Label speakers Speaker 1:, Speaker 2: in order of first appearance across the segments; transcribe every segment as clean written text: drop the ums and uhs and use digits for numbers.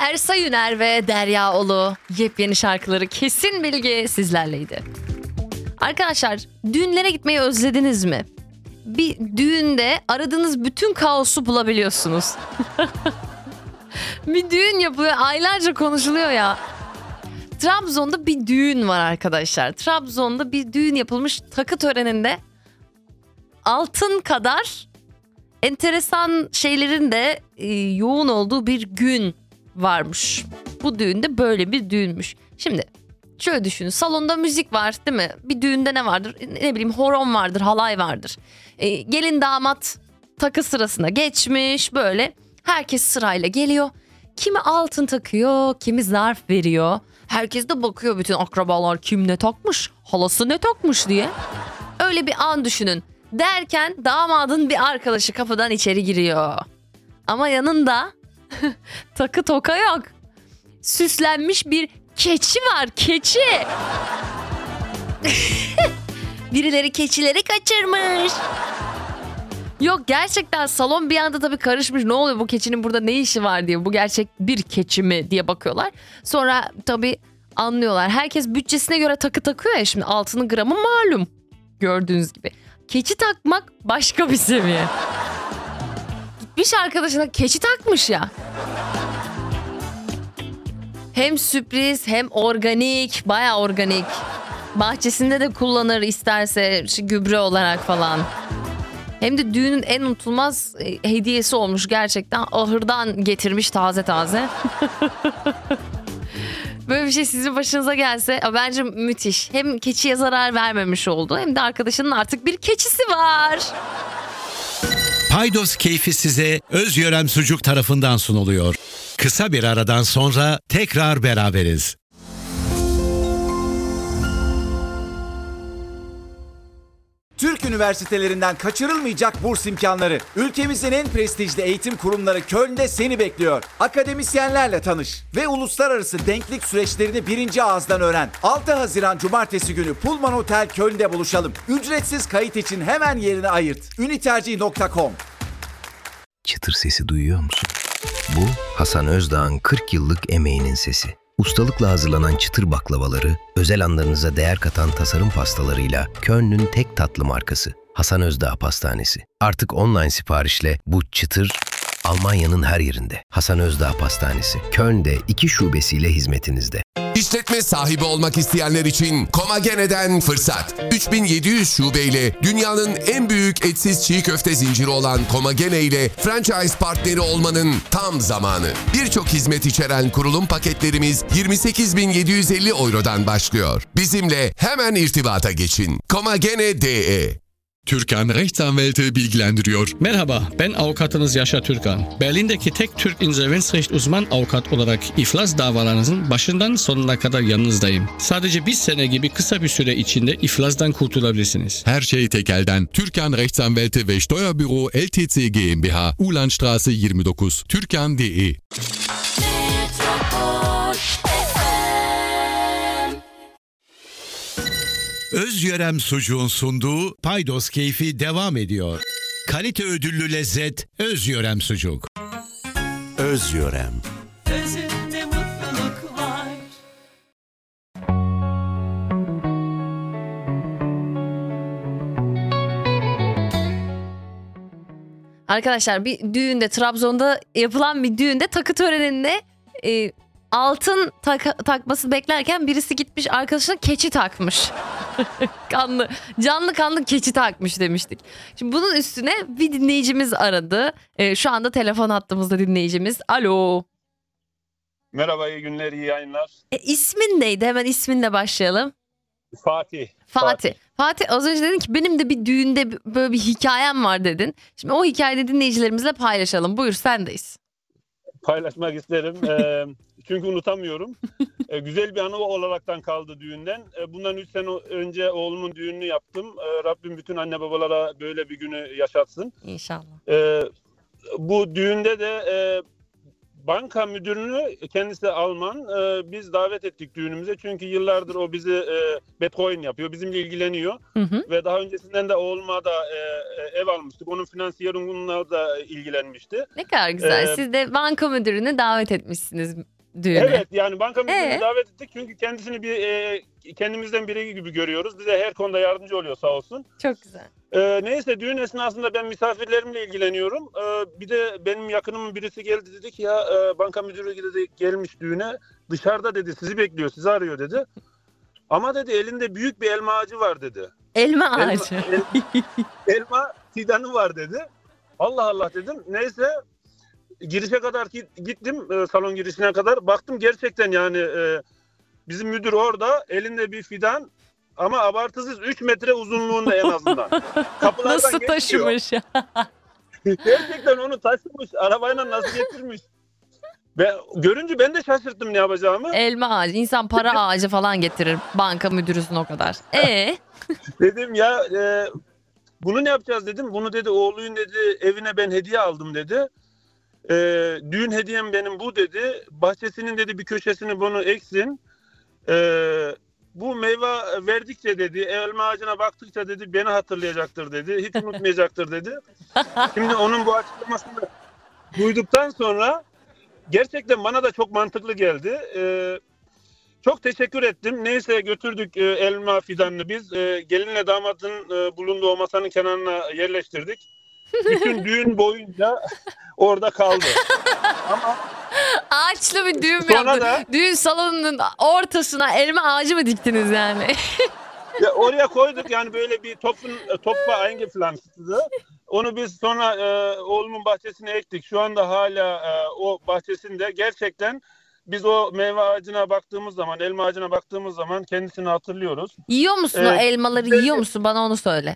Speaker 1: Ersa Yüner ve Derya Olu yepyeni şarkıları Kesin Bilgi sizlerleydi. Arkadaşlar, düğünlere gitmeyi özlediniz mi? Bir düğünde aradığınız bütün kaosu bulabiliyorsunuz. Bir düğün yapılıyor, aylarca konuşuluyor ya. Trabzon'da bir düğün var arkadaşlar. Trabzon'da bir düğün yapılmış, takı töreninde altın kadar enteresan şeylerin de yoğun olduğu bir gün varmış. Bu düğünde böyle bir düğünmüş. Şimdi şöyle düşünün, salonda müzik var değil mi? Bir düğünde ne vardır? Ne bileyim, horon vardır, halay vardır. Gelin damat takı sırasına geçmiş, böyle herkes sırayla geliyor. Kimi altın takıyor, kimi zarf veriyor. Herkes de bakıyor, bütün akrabalar kim ne takmış, halası ne takmış diye. Öyle bir an düşünün. Derken damadın bir arkadaşı kapıdan içeri giriyor. Ama yanında takı toka yok. Süslenmiş bir keçi var, keçi. Birileri keçileri kaçırmış. Yok, gerçekten salon bir anda tabii karışmış. Ne oluyor, bu keçinin burada ne işi var diye. Bu gerçek bir keçi mi diye bakıyorlar. Sonra tabii anlıyorlar. Herkes bütçesine göre takı takıyor ya, şimdi altının gramı malum. Gördüğünüz gibi. Keçi takmak başka bir seviye. Gitmiş arkadaşına keçi takmış ya. Hem sürpriz hem organik, bayağı organik. Bahçesinde de kullanır isterse, gübre olarak falan. Hem de düğünün en unutulmaz hediyesi olmuş gerçekten. Ahırdan getirmiş taze taze. Böyle bir şey sizin başınıza gelse bence müthiş. Hem keçiye zarar vermemiş oldu, hem de arkadaşının artık bir keçisi var.
Speaker 2: Paydos keyfi size Özyörem Sucuk tarafından sunuluyor. Kısa bir aradan sonra tekrar beraberiz.
Speaker 3: Türk üniversitelerinden kaçırılmayacak burs imkanları. Ülkemizin en prestijli eğitim kurumları Köln'de seni bekliyor. Akademisyenlerle tanış ve uluslararası denklik süreçlerini birinci ağızdan öğren. 6 Haziran Cumartesi günü Pullman Otel Köln'de buluşalım. Ücretsiz kayıt için hemen yerini ayırt. Unitercih.com.
Speaker 4: Çıtır sesi duyuyor musun? Bu Hasan Özdağ'ın 40 yıllık emeğinin sesi. Ustalıkla hazırlanan çıtır baklavaları, özel anlarınıza değer katan tasarım pastalarıyla Köln'ün tek tatlı markası Hasan Özdağ Pastanesi. Artık online siparişle bu çıtır Almanya'nın her yerinde. Hasan Özdağ Pastanesi, Köln'de 2 şubesiyle hizmetinizde.
Speaker 5: İşletme sahibi olmak isteyenler için Komagene'den fırsat. 3700 şubeyle dünyanın en büyük etsiz çiğ köfte zinciri olan Komagene ile franchise partneri olmanın tam zamanı. Birçok hizmet içeren kurulum paketlerimiz 28.750 eurodan başlıyor. Bizimle hemen irtibata geçin. Komagene.de.
Speaker 6: Türkan Rechtsanwälte bilgilendiriyor.
Speaker 7: Merhaba, ben avukatınız Yaşar Türkan. Berlin'deki tek Türk insolvenzrecht uzman avukat olarak iflas davalarınızın başından sonuna kadar yanınızdayım. Sadece bir sene gibi kısa bir süre içinde iflasdan kurtulabilirsiniz.
Speaker 6: Her şey tek elden. Türkan Rechtsanwälte ve Steuerbüro LTC GmbH, Ulandstraße 29, Türkan.de.
Speaker 2: Özyörem Sucuğun sunduğu Paydos keyfi devam ediyor. Kalite ödüllü lezzet Özyörem Sucuk.
Speaker 3: Özyörem.
Speaker 8: Özünde mutluluk var.
Speaker 1: Arkadaşlar, bir düğünde, Trabzon'da yapılan bir düğünde takı töreninde altın takması beklerken birisi gitmiş arkadaşına keçi takmış. Canlı kanlı keçi takmış demiştik. Şimdi bunun üstüne bir dinleyicimiz aradı. Şu anda telefon hattımızda dinleyicimiz. Alo.
Speaker 9: Merhaba, iyi günler, iyi yayınlar.
Speaker 1: İsmin neydi? Hemen isminle başlayalım.
Speaker 9: Fatih.
Speaker 1: Fatih, az önce dedin ki benim de bir düğünde böyle bir hikayem var dedin. Şimdi o hikayeyi dinleyicilerimizle paylaşalım. Buyur, sendeyiz.
Speaker 9: Paylaşmak isterim. Çünkü unutamıyorum. Güzel bir anı olaraktan kaldı düğünden. Bundan 3 sene önce oğlumun düğününü yaptım. Rabbim bütün anne babalara böyle bir günü yaşatsın.
Speaker 1: İnşallah.
Speaker 9: Bu düğünde de banka müdürünü, kendisi Alman, biz davet ettik düğünümüze. Çünkü yıllardır o bizi Bitcoin yapıyor, bizimle ilgileniyor.
Speaker 1: Hı.
Speaker 9: Ve daha öncesinden de oğluma da ev almıştık. Onun finansiyerungunla da ilgilenmişti.
Speaker 1: Ne kadar güzel. Siz de banka müdürünü davet etmişsiniz düğüne.
Speaker 9: Evet, yani banka müdürünü davet ettik çünkü kendisini kendimizden biri gibi görüyoruz. Bize her konuda yardımcı oluyor sağ olsun.
Speaker 1: Çok güzel.
Speaker 9: Neyse düğün esnasında ben misafirlerimle ilgileniyorum. Bir de benim yakınımın birisi geldi, dedi ki ya banka müdürü gelmiş düğüne, dışarıda dedi, sizi bekliyor, sizi arıyor dedi. Ama dedi elinde büyük bir elma ağacı var dedi.
Speaker 1: Elma ağacı.
Speaker 9: Elma fidanı var dedi. Allah Allah dedim. Neyse girişe kadar gittim, salon girişine kadar. Baktım gerçekten yani bizim müdür orada elinde bir fidan ama abartısız 3 metre uzunluğunda en azından. Kapılardan
Speaker 1: Nasıl
Speaker 9: geçmiyor.
Speaker 1: taşımış ya?
Speaker 9: Gerçekten onu taşımış. Arabayla nasıl getirmiş? Görünce ben de şaşırttım ne yapacağımı.
Speaker 1: Elma ağacı. İnsan para ağacı falan getirir. Banka müdürüsün o kadar.
Speaker 9: Dedim ya bunu ne yapacağız dedim. Bunu dedi oğluyun dedi evine ben hediye aldım dedi. Düğün hediyem benim bu dedi. Bahçesinin dedi bir köşesini bunu eksin. Bu meyve verdikçe dedi, elma ağacına baktıkça dedi beni hatırlayacaktır dedi. Hiç unutmayacaktır dedi. Şimdi onun bu açıklamasını duyduktan sonra gerçekten bana da çok mantıklı geldi. Çok teşekkür ettim. Neyse götürdük elma fidanını biz. Gelinle damadın bulunduğu o masanın kenarına yerleştirdik. Bütün düğün boyunca orada kaldı. Ama
Speaker 1: Ağaçlı bir düğün mü
Speaker 9: sonra
Speaker 1: yaptın? Düğün salonunun ortasına elma ağacı mı diktiniz yani?
Speaker 9: ya oraya koyduk yani böyle bir topla eingepflanzt'tı. Onu biz sonra oğlumun bahçesine ektik. Şu anda hala o bahçesinde gerçekten biz o meyve ağacına baktığımız zaman, elma ağacına baktığımız zaman kendisini hatırlıyoruz.
Speaker 1: Yiyor musun o elmaları yiyor musun? Bana onu söyle.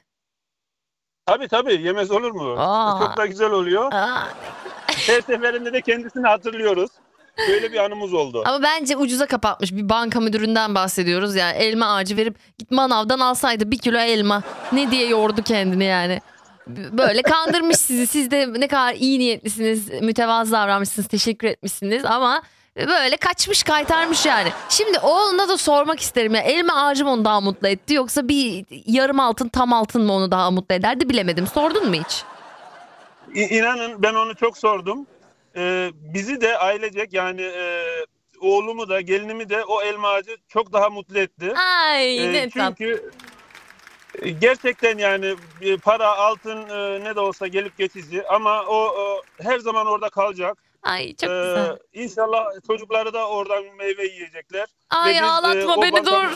Speaker 9: Tabii yemez olur mu?
Speaker 1: Aa.
Speaker 9: Çok da güzel oluyor. Her seferinde de kendisini hatırlıyoruz. Böyle bir anımız oldu.
Speaker 1: Ama bence ucuza kapatmış bir banka müdüründen bahsediyoruz. Yani elma ağacı verip git manavdan alsaydı 1 kilo elma. Ne diye yordu kendini yani. Böyle kandırmış sizi. Siz de ne kadar iyi niyetlisiniz, mütevazı davranmışsınız, teşekkür etmişsiniz ama böyle kaçmış kaytarmış yani. Şimdi oğluna da sormak isterim ya, elma ağacı mı onu daha mutlu etti yoksa bir yarım altın tam altın mı onu daha mutlu ederdi bilemedim. Sordun mu hiç?
Speaker 9: İnanın ben onu çok sordum. Bizi de ailecek yani oğlumu da gelinimi de o elma ağacı çok daha mutlu etti.
Speaker 1: Ay ne tatlı.
Speaker 9: Çünkü gerçekten yani para altın ne de olsa gelip geçici ama o her zaman orada kalacak.
Speaker 1: Ay çok güzel.
Speaker 9: İnşallah çocukları da oradan meyve yiyecekler.
Speaker 1: Ay ağlatma beni dur.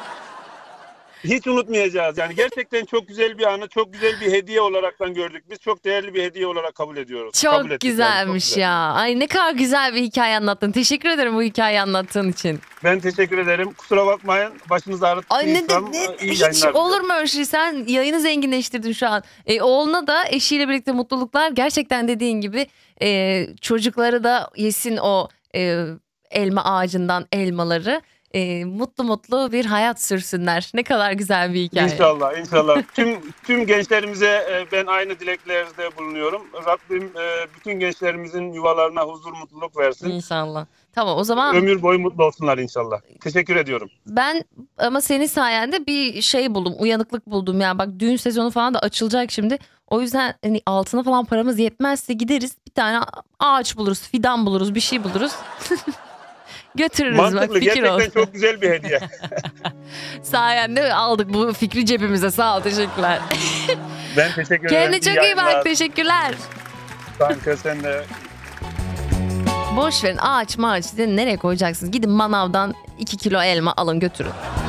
Speaker 9: Hiç unutmayacağız. Yani gerçekten çok güzel bir anı, çok güzel bir hediye olaraktan gördük. Biz çok değerli bir hediye olarak kabul ediyoruz.
Speaker 1: Çok güzelmiş yani, ya. Ay ne kadar güzel bir hikaye anlattın. Teşekkür ederim bu hikayeyi anlattığın için.
Speaker 9: Ben teşekkür ederim. Kusura bakmayın. Başınızı ağrıttıysam
Speaker 1: hiç olur mu öyle şey? Sen yayını zenginleştirdin şu an. Oğluna da eşiyle birlikte mutluluklar. Gerçekten dediğin gibi çocukları da yesin o elma ağacından elmaları. Mutlu mutlu bir hayat sürsünler. Ne kadar güzel bir hikaye.
Speaker 9: İnşallah. Tüm gençlerimize ben aynı dileklerde bulunuyorum. Rabbim bütün gençlerimizin yuvalarına huzur, mutluluk versin.
Speaker 1: İnşallah. Tamam o zaman.
Speaker 9: Ömür boyu mutlu olsunlar inşallah. Teşekkür ediyorum.
Speaker 1: Ben ama senin sayende bir şey buldum. Uyanıklık buldum. Yani bak düğün sezonu falan da açılacak şimdi. O yüzden hani altına falan paramız yetmezse gideriz. Bir tane ağaç buluruz, fidan buluruz, bir şey buluruz. Götürürüz.
Speaker 9: Mantıklı,
Speaker 1: bak,
Speaker 9: gerçekten
Speaker 1: olsun.
Speaker 9: çok güzel bir hediye.
Speaker 1: Sayende aldık bu fikri cebimize. Sağ ol, teşekkürler.
Speaker 9: Ben teşekkür ederim.
Speaker 1: Kendine çok iyi bak, teşekkürler.
Speaker 9: Kanka sen de.
Speaker 1: Boş verin ağaç nereye koyacaksınız? Gidin manavdan 2 kilo elma alın götürün.